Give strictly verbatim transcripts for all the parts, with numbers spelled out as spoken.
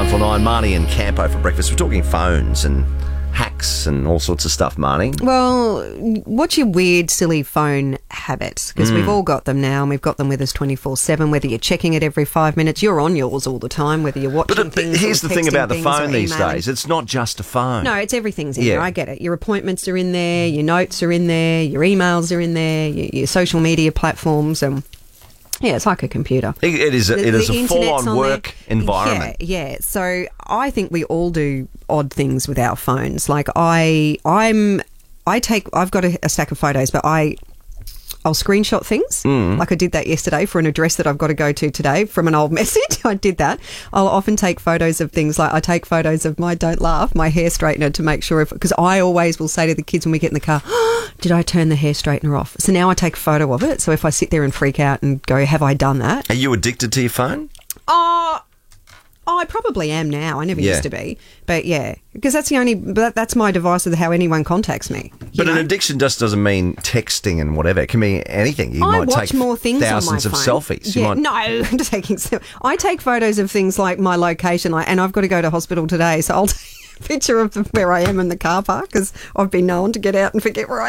nine four nine, Marnie and Campo for breakfast. We're talking phones and hacks and all sorts of stuff, Marnie. Well, what's your weird, silly phone habits? Because mm. we've all got them now and we've got them with us twenty-four seven, whether you're checking it every five minutes. You're on yours all the time, whether you're watching but, things But here's or the thing about the phone these emailing. days. It's not just a phone. No, it's everything's in yeah. there. I get it. Your appointments are in there, your notes are in there, your emails are in there, your, your social media platforms and... Yeah, it's like a computer. It, it is a, the, it is the a full-on work there. environment. Yeah, yeah. So I think we all do odd things with our phones. Like I, I'm, I take, I've got a, a stack of photos, but I, I'll screenshot things. Mm. Like I did that yesterday for an address that I've got to go to today from an old message. I did that. I'll often take photos of things like I take photos of my, don't laugh, my hair straightener to make sure if, because I always will say to the kids when we get in the car, oh, did I turn the hair straightener off? So now I take a photo of it. So if I sit there and freak out and go, have I done that? Are you addicted to your phone? Oh, Oh, I probably am now. I never yeah. used to be. But yeah, because that's the only, but that's my device of how anyone contacts me. But know? An addiction just doesn't mean texting and whatever. It can be anything. You I might watch take more things thousands on my of phone. selfies. Yeah, you might... No, I'm just taking, I take photos of things like my location, like, and I've got to go to hospital today, so I'll take a picture of where I am in the car park because I've been known to get out and forget where I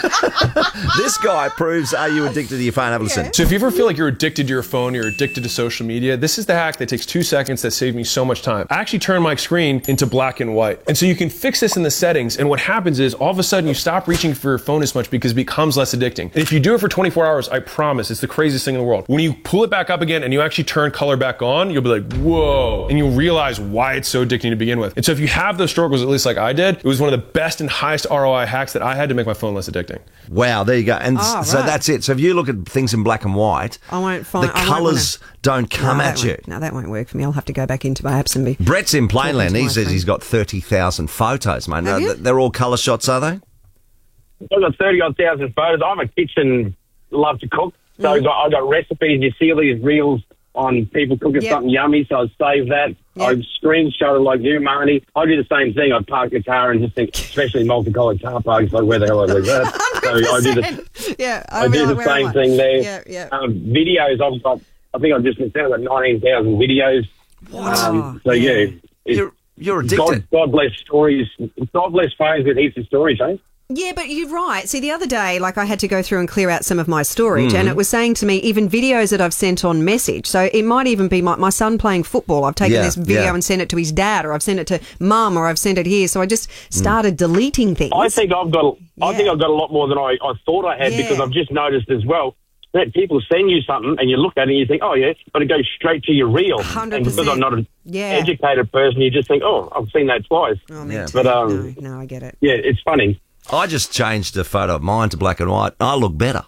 am. This guy proves, are you addicted to your phone? Have a listen. Yeah. So if you ever feel like you're addicted to your phone, you're addicted to social media, this is the hack that takes two seconds that saved me so much time. I actually turn my screen into black and white. And so you can fix this in the settings, and what happens is all of a sudden you stop reaching for your phone as much because it becomes less addicting. And if you do it for twenty-four hours, I promise, it's the craziest thing in the world. When you pull it back up again and you actually turn color back on, you'll be like, whoa, and you'll realize why it's so addicting to begin with. And so if you have those struggles, at least like I did, it was one of the best and highest R O I hacks that I had to make my phone less addicting. Wow, there you go. And oh, so right. that's it. So if you look at things in black and white, I won't find, the colours don't come no, at you. No, that won't work for me. I'll have to go back into my apps and be... Brett's in Plainland. He says phone. he's got thirty thousand photos, mate. Have you? They're all colour shots, are they? I've got thirty odd thousand photos. I'm a kitchen, love to cook. So mm. I've, got, I've got recipes. You see all these reels on people cooking yep. something yummy, so I save that. Yep. I screenshot it like you, Marnie. I do the same thing. I park the car and just think, especially multicoloured car parks, like where the hell I leave that? So I do the, yeah, I do like, the same thing there. Yeah, yeah. Um, videos, I've got, I think I've just been saying about nineteen thousand videos. What? Um, so yeah. yeah. You're, you're addicted. God, God bless stories. God bless phones with heaps of stories, eh? Yeah, but you're right. See, the other day, like I had to go through and clear out some of my storage, mm. and it was saying to me, even videos that I've sent on message. So it might even be my, my son playing football. I've taken yeah, this video yeah. and sent it to his dad, or I've sent it to mum, or I've sent it here. So I just started mm. deleting things. I think I've got. Yeah. I think I've got a lot more than I, I thought I had yeah. because I've just noticed as well that people send you something and you look at it and you think, oh yeah, but it goes straight to your reel. one hundred and percent. because I'm not an yeah. educated person, you just think, oh, I've seen that twice. Oh, me Yeah. too. But um, no, no, I get it. yeah, it's funny. I just changed a photo of mine to black and white. I look better.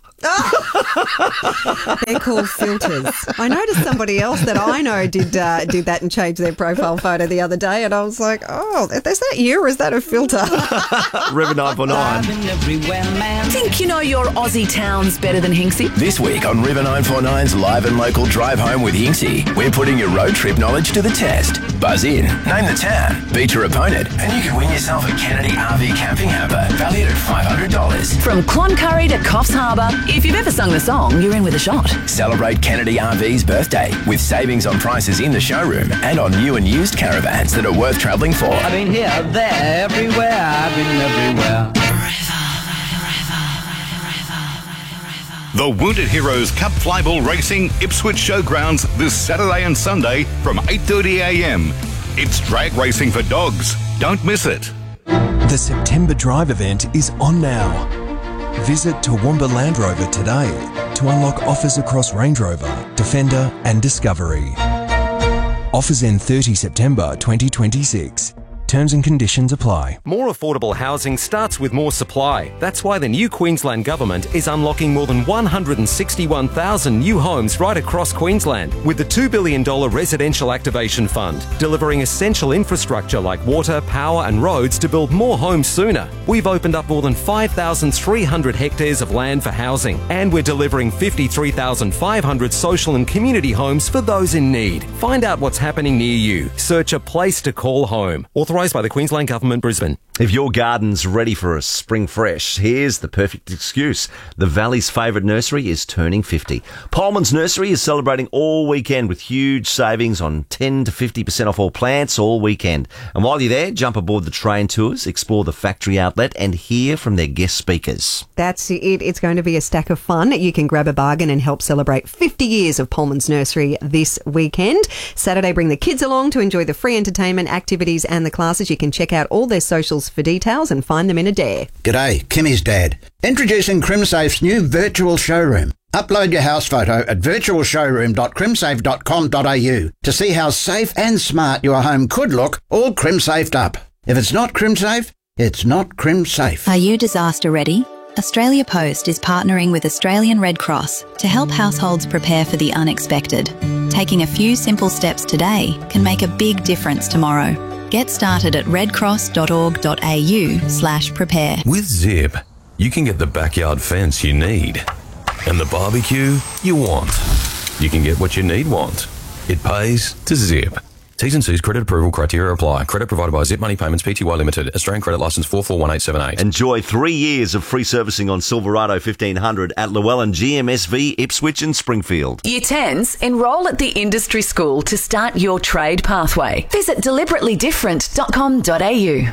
They're called filters. I noticed somebody else that I know did uh, did that and changed their profile photo the other day, and I was like, oh, is that you or is that a filter? River nine four nine. Think you know your Aussie towns better than Hinksy? This week on River nine four nine's Live and Local Drive Home with Hinksy, we're putting your road trip knowledge to the test. Buzz in, name the town, beat your opponent, and you can win yourself a Kennedy R V camping hamper valued at five hundred dollars. From Cloncurry to Coffs Harbour, if you've ever sung the song, you're in with a shot. Celebrate Kennedy R V's birthday with savings on prices in the showroom and on new and used caravans that are worth travelling for. I've been here, there, everywhere, I've been everywhere. The Wounded Heroes Cup Flyball Racing Ipswich Showgrounds this Saturday and Sunday from eight thirty a m. It's drag racing for dogs. Don't miss it. The September Drive event is on now. Visit Toowoomba Land Rover today to unlock offers across Range Rover, Defender and Discovery. Offers end thirtieth September twenty twenty-six. Terms and conditions apply. More affordable housing starts with more supply. That's why the new Queensland Government is unlocking more than one hundred sixty-one thousand new homes right across Queensland with the two billion dollars Residential Activation Fund, delivering essential infrastructure like water, power and roads to build more homes sooner. We've opened up more than five thousand three hundred hectares of land for housing, and we're delivering fifty-three thousand five hundred social and community homes for those in need. Find out what's happening near you. Search a place to call home. Authorised by the Queensland Government, Brisbane. If your garden's ready for a spring fresh, here's the perfect excuse. The Valley's favourite nursery is turning fifty. Polman's Nursery is celebrating all weekend with huge savings on ten to fifty percent off all plants all weekend. And while you're there, jump aboard the train tours, explore the factory outlet and hear from their guest speakers. That's it. It's going to be a stack of fun. You can grab a bargain and help celebrate fifty years of Polman's Nursery this weekend. Saturday, bring the kids along to enjoy the free entertainment, activities and the classes. You can check out all their socials for details and find them in Adair. G'day, Kimmy's dad. Introducing CrimSafe's new virtual showroom. Upload your house photo at virtual showroom dot crimsafe dot com dot a u to see how safe and smart your home could look, all CrimSafed up. If it's not CrimSafe, it's not CrimSafe. Are you disaster ready? Australia Post is partnering with Australian Red Cross to help households prepare for the unexpected. Taking a few simple steps today can make a big difference tomorrow. Get started at redcross dot org dot a u slash prepare. With Zip, you can get the backyard fence you need and the barbecue you want. You can get what you need want. It pays to Zip. T's and C's credit approval criteria apply. Credit provided by Zip Money Payments Pty Limited. Australian credit licence four four one eight seven eight. Enjoy three years of free servicing on Silverado fifteen hundred at Llewellyn G M S V, Ipswich and Springfield. Year tens, enrol at the industry school to start your trade pathway. Visit deliberately different dot com dot a u.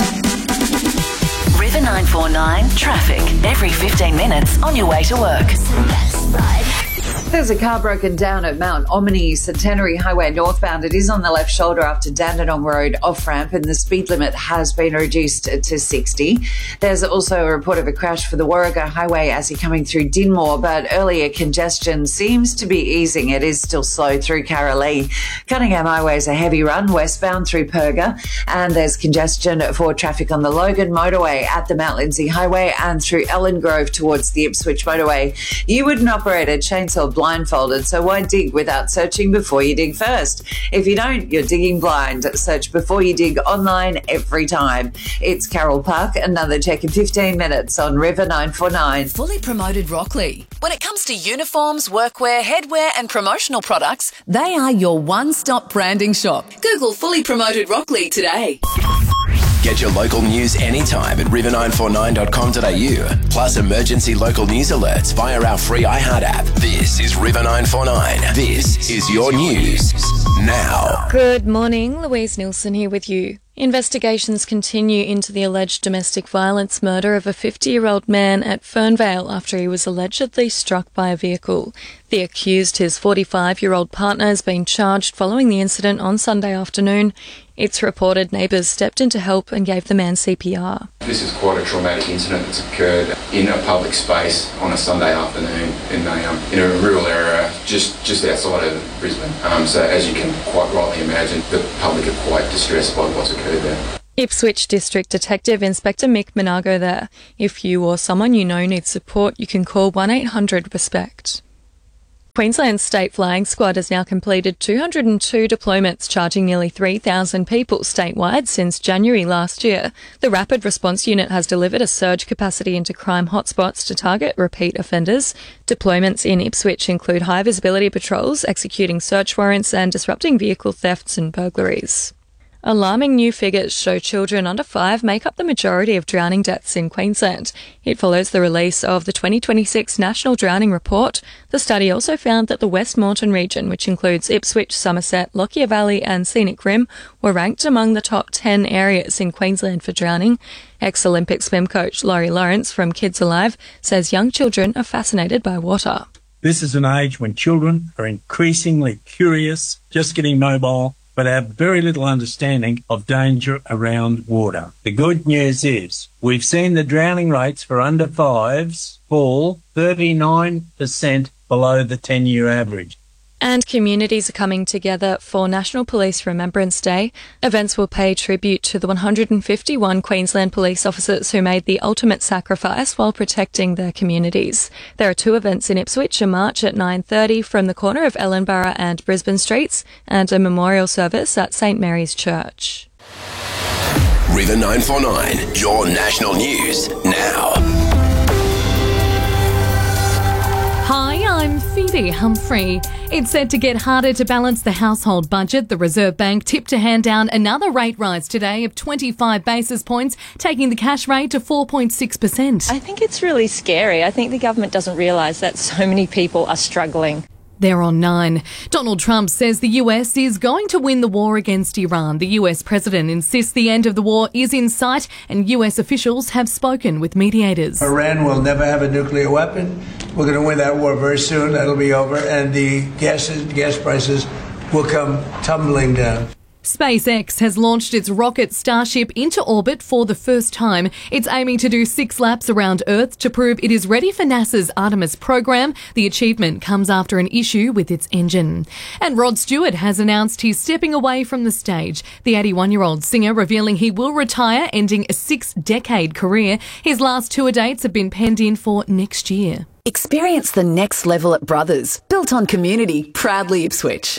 River nine four nine traffic every fifteen minutes on your way to work. There's a car broken down at Mount Omni Centenary Highway northbound. It is on the left shoulder up to Dandenong Road off-ramp, and the speed limit has been reduced to sixty. There's also a report of a crash for the Warrego Highway as you're coming through Dinmore, but earlier congestion seems to be easing. It is still slow through Carolee. Cunningham Highway is a heavy run westbound through Perga, and there's congestion for traffic on the Logan Motorway at the Mount Lindsay Highway and through Ellen Grove towards the Ipswich Motorway. You wouldn't operate a chainsaw blindfolded, so why dig without searching before you dig first? If you don't, you're digging blind. Search before you dig online every time. It's Carol Park, another check in fifteen minutes on River nine four nine. Fully Promoted Rockley. When it comes to uniforms, workwear, headwear and promotional products, they are your one-stop branding shop. Google Fully Promoted Rockley today. Get your local news anytime at river nine four nine dot com dot a u. Plus emergency local news alerts via our free iHeart app. This is River nine four nine. This is your news now. Good morning, Louise Nielsen here with you. Investigations continue into the alleged domestic violence murder of a fifty-year-old man at Fernvale after he was allegedly struck by a vehicle. The accused, his forty-five-year-old partner, has been charged following the incident on Sunday afternoon. It's reported neighbours stepped in to help and gave the man C P R. This is quite a traumatic incident that's occurred in a public space on a Sunday afternoon in a, um, in a rural area just, just outside of Brisbane. Um, so as you can quite rightly imagine, the public are quite distressed by what's occurred there. Ipswich District Detective Inspector Mick Monago there. If you or someone you know needs support, you can call one eight hundred RESPECT. Queensland's State Flying Squad has now completed two hundred two deployments, charging nearly three thousand people statewide since January last year. The Rapid Response Unit has delivered a surge capacity into crime hotspots to target repeat offenders. Deployments in Ipswich include high visibility patrols, executing search warrants and disrupting vehicle thefts and burglaries. Alarming new figures show children under five make up the majority of drowning deaths in Queensland. It follows the release of the twenty twenty-six National Drowning Report. The study also found that the West Moreton region, which includes Ipswich, Somerset, Lockyer Valley and Scenic Rim, were ranked among the top ten areas in Queensland for drowning. Ex-Olympic swim coach Laurie Lawrence from Kids Alive says young children are fascinated by water. This is an age when children are increasingly curious, just getting mobile, but have very little understanding of danger around water. The good news is we've seen the drowning rates for under fives fall thirty-nine percent below the ten-year average. And communities are coming together for National Police Remembrance Day. Events will pay tribute to the one hundred fifty-one Queensland police officers who made the ultimate sacrifice while protecting their communities. There are two events in Ipswich, a march at nine thirty from the corner of Ellenborough and Brisbane Streets, and a memorial service at St Mary's Church. River nine four nine, your national news now. Hi, I'm Phoebe Cindy Humphrey. It's set to get harder to balance the household budget. The Reserve Bank tipped to hand down another rate rise today of twenty-five basis points, taking the cash rate to four point six percent. I think it's really scary. I think the government doesn't realise that so many people are struggling. They're on nine. Donald Trump says the U S is going to win the war against Iran. The U S president insists the end of the war is in sight, and U S officials have spoken with mediators. Iran will never have a nuclear weapon. We're going to win that war very soon. That'll be over, and the gas, gas prices will come tumbling down. SpaceX has launched its rocket Starship into orbit for the first time. It's aiming to do six laps around Earth to prove it is ready for NASA's Artemis program. The achievement comes after an issue with its engine. And Rod Stewart has announced he's stepping away from the stage. The eighty-one-year-old singer revealing he will retire, ending a six-decade career. His last tour dates have been penned in for next year. Experience the next level at Brothers, built on community, proudly Ipswich.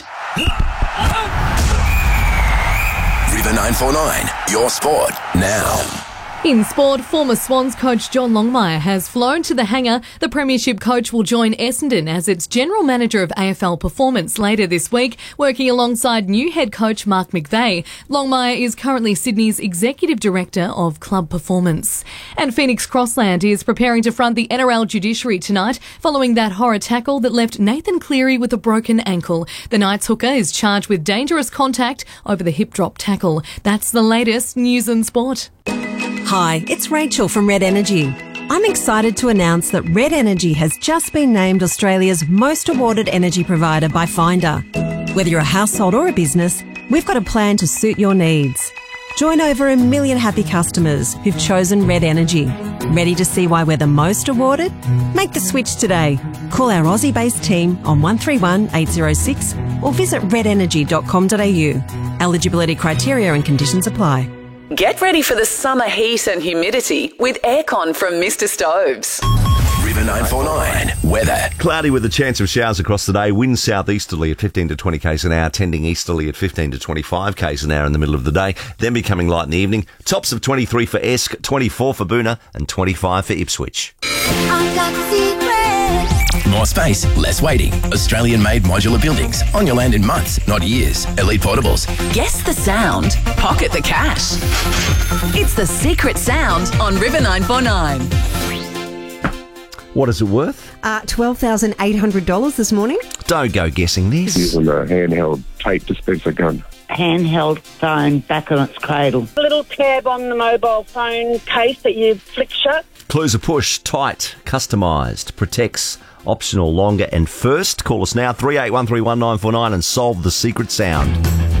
River nine four nine, your sport now. In sport, former Swans coach John Longmire has flown to the hangar. The Premiership coach will join Essendon as its general manager of A F L performance later this week, working alongside new head coach Mark McVeigh. Longmire is currently Sydney's executive director of club performance. And Phoenix Crossland is preparing to front the N R L judiciary tonight following that horror tackle that left Nathan Cleary with a broken ankle. The Knights hooker is charged with dangerous contact over the hip drop tackle. That's the latest news and sport. Hi, it's Rachel from Red Energy. I'm excited to announce that Red Energy has just been named Australia's most awarded energy provider by Finder. Whether you're a household or a business, we've got a plan to suit your needs. Join over a million happy customers who've chosen Red Energy. Ready to see why we're the most awarded? Make the switch today. Call our Aussie-based team on one three one, eight zero six or visit red energy dot com dot a u. Eligibility criteria and conditions apply. Get ready for the summer heat and humidity with aircon from Mister Stoves. River nine four nine, weather. Cloudy with a chance of showers across the day. Winds southeasterly at fifteen to twenty k's an hour, tending easterly at fifteen to twenty-five k's an hour in the middle of the day, then becoming light in the evening. Tops of twenty-three for Esk, twenty-four for Boona and twenty-five for Ipswich. More space, less waiting. Australian-made modular buildings. On your land in months, not years. Elite Portables. Guess the sound, pocket the cash. It's the secret sound on River nine four nine. What is it worth? Uh, twelve thousand eight hundred dollars this morning. Don't go guessing this. Using a handheld tape dispenser gun. Handheld phone back on its cradle. A little tab on the mobile phone case that you flick shut. Clues are push, tight, customised, protects, optional, longer and first. Call us now, three eight one three one nine four nine and solve the secret sound.